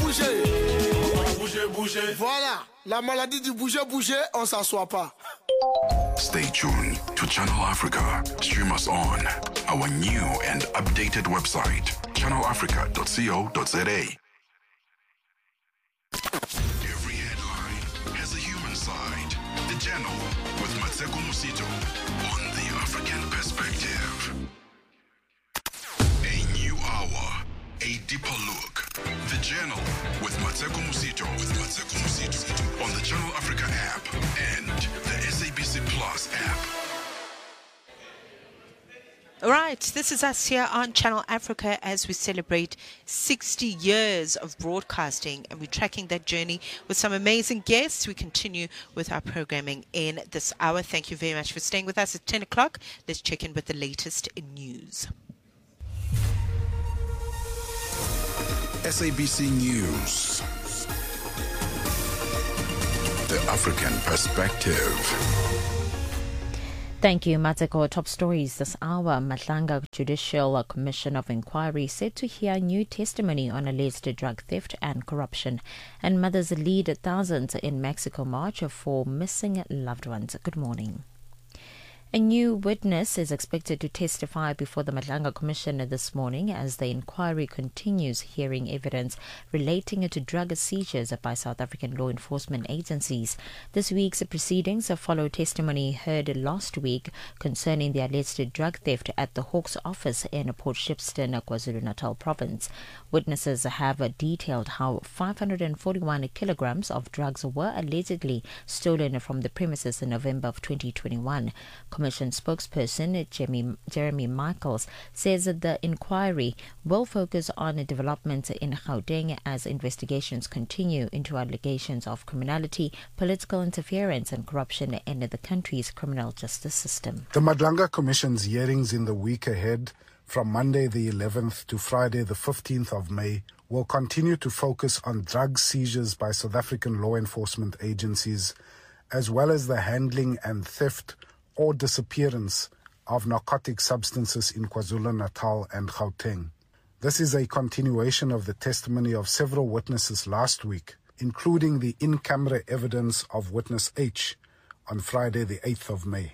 Voilà, la maladie du bouger, on s'assoit pas. Stay tuned to Channel Africa. Stream us on our new and updated website, channelafrica.co.za. Every headline has a human side. The Channel with Mateko Musito on the African Perspective. A new hour, a deeper look. The Channel with Mateko Musito on the Channel Africa app and the SABC Plus app. All right, this is us here on Channel Africa as we celebrate 60 years of broadcasting, and we're tracking that journey with some amazing guests. We continue with our programming in this hour. Thank you very much for staying with us at 10 o'clock. Let's check in with the latest news. SABC News. The African Perspective. Thank you, Mateko. Top stories this hour. Matlanga Judicial Commission of Inquiry set to hear new testimony on alleged drug theft and corruption. And mothers lead thousands in Mexico march for missing loved ones. Good morning. A new witness is expected to testify before the Matlanga Commission this morning as the inquiry continues hearing evidence relating to drug seizures by South African law enforcement agencies. This week's proceedings follow testimony heard last week concerning the alleged drug theft at the Hawks office in Port Shepstone, KwaZulu-Natal province. Witnesses have detailed how 541 kilograms of drugs were allegedly stolen from the premises in November of 2021. Commission spokesperson Jeremy Michaels says that the inquiry will focus on developments in Gauteng as investigations continue into allegations of criminality, political interference and corruption in the country's criminal justice system. The Matlanga Commission's hearings in the week ahead, from Monday the 11th to Friday the 15th of May, will continue to focus on drug seizures by South African law enforcement agencies, as well as the handling and theft or disappearance of narcotic substances in KwaZulu-Natal and Gauteng. This is a continuation of the testimony of several witnesses last week, including the in-camera evidence of witness H on Friday the 8th of May.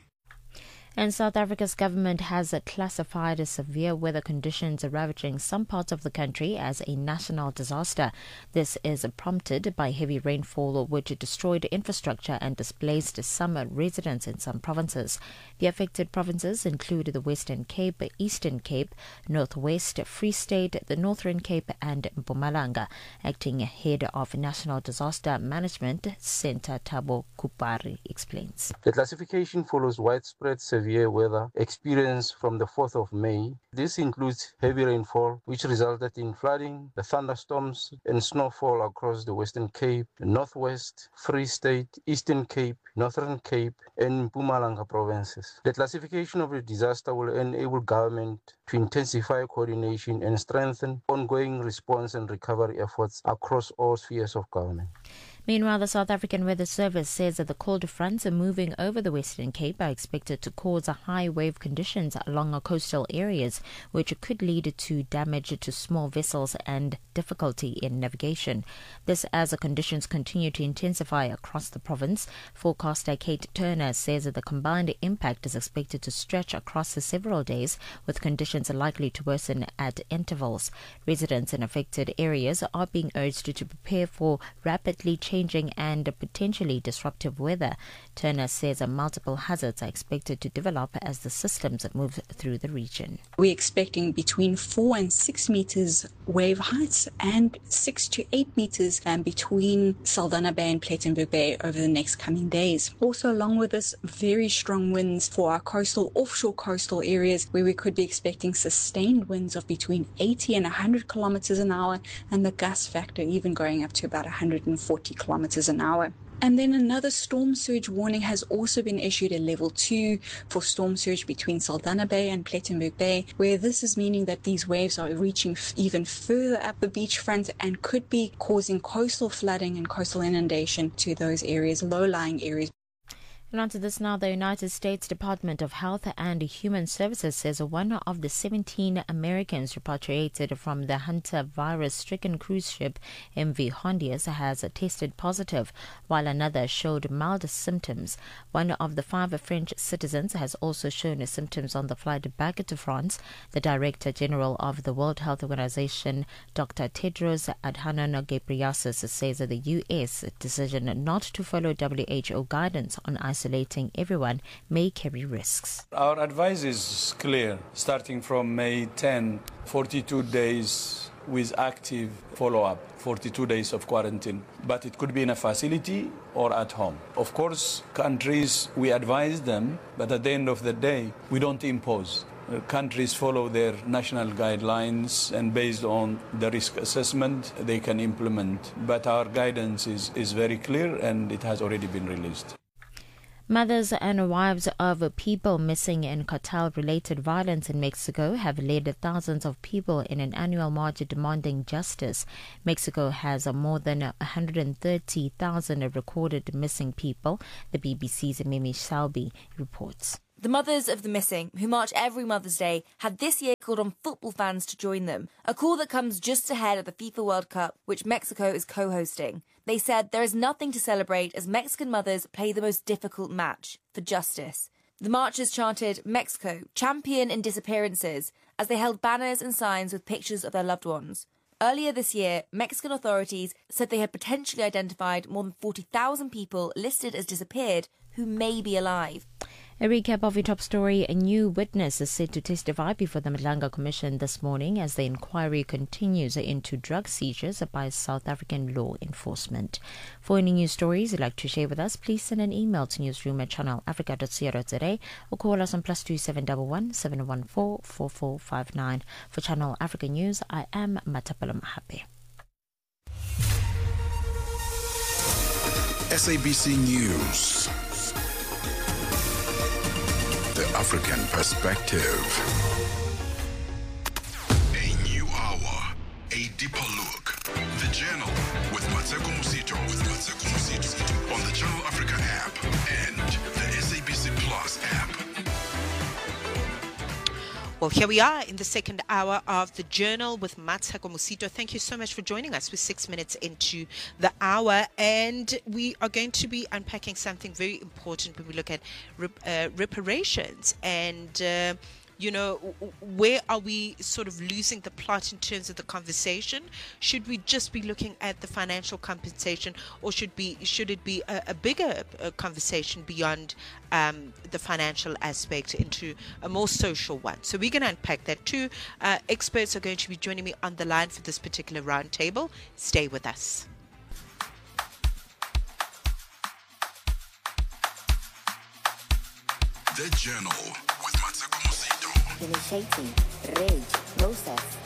And South Africa's government has classified severe weather conditions ravaging some parts of the country as a national disaster. This is prompted by heavy rainfall which destroyed infrastructure and displaced some residents in some provinces. The affected provinces include the Western Cape, Eastern Cape, Northwest, Free State, the Northern Cape and Mpumalanga. Acting head of National Disaster Management Centre Thabo Kupari explains. The classification follows widespread severe weather experienced from the 4th of May. This includes heavy rainfall, which resulted in flooding, the thunderstorms and snowfall across the Western Cape, Northwest, Free State, Eastern Cape, Northern Cape and Mpumalanga provinces. The classification of the disaster will enable government to intensify coordination and strengthen ongoing response and recovery efforts across all spheres of government. Meanwhile, the South African Weather Service says that the cold fronts moving over the Western Cape are expected to cause high wave conditions along coastal areas, which could lead to damage to small vessels and difficulty in navigation. This as the conditions continue to intensify across the province. Forecaster Kate Turner says that the combined impact is expected to stretch across several days, with conditions likely to worsen at intervals. Residents in affected areas are being urged to prepare for rapidly changing and potentially disruptive weather. Turner says multiple hazards are expected to develop as the systems move through the region. We're expecting between 4 and 6 meters wave heights and 6 to 8 meters between Saldanha Bay and Plettenberg Bay over the next coming days. Also, along with this, very strong winds for our offshore coastal areas, where we could be expecting sustained winds of between 80 and 100 kilometers an hour, and the gust factor even going up to about 140 kilometers an hour. And then another storm surge warning has also been issued at level 2 for storm surge between Saldanha Bay and Plettenberg Bay, where this is meaning that these waves are reaching even further up the beachfront and could be causing coastal flooding and coastal inundation to those areas, low-lying areas. And on to this now, the United States Department of Health and Human Services says one of the 17 Americans repatriated from the Hunter virus-stricken cruise ship MV Hondius has tested positive, while another showed mild symptoms. One of the 5 French citizens has also shown symptoms on the flight back to France. The Director General of the World Health Organization, Dr. Tedros Adhanom Ghebreyesus, says that the U.S. decision not to follow WHO guidance on isolating everyone may carry risks. Our advice is clear. Starting from May 10, 42 days with active follow-up, 42 days of quarantine. But it could be in a facility or at home. Of course, countries, we advise them, but at the end of the day, we don't impose. Countries follow their national guidelines, and based on the risk assessment, they can implement. But our guidance is very clear, and it has already been released. Mothers and wives of people missing in cartel-related violence in Mexico have led thousands of people in an annual march demanding justice. Mexico has more than 130,000 recorded missing people. The BBC's Mimi Shalby reports. The mothers of the missing, who march every Mother's Day, had this year called on football fans to join them, a call that comes just ahead of the FIFA World Cup, which Mexico is co-hosting. They said there is nothing to celebrate as Mexican mothers play the most difficult match, for justice. The marchers chanted, "Mexico, champion in disappearances," as they held banners and signs with pictures of their loved ones. Earlier this year, Mexican authorities said they had potentially identified more than 40,000 people listed as disappeared who may be alive. A recap of your top story. A new witness is set to testify before the Madlanga Commission this morning as the inquiry continues into drug seizures by South African law enforcement. For any news stories you'd like to share with us, please send an email to newsroom@channelafrica.co.za or call us on +2711 714 4459. For Channel Africa News, I am Matapala Mahape. SABC News. The African Perspective. A new hour, a deeper look. The Journal with Matseko Musito. On the Channel Africa app and the SABC Plus app. Well, here we are in the second hour of the Journal with Matseko Musito. Thank you so much for joining us. We're 6 minutes into the hour, and we are going to be unpacking something very important when we look at reparations and where are we sort of losing the plot in terms of the conversation? Should we just be looking at the financial compensation, or should it be a bigger conversation beyond the financial aspect into a more social one? So we're going to unpack that too. Experts are going to be joining me on the line for this particular roundtable. Stay with us. The Journal with Matseko Musito. Initiating rage process.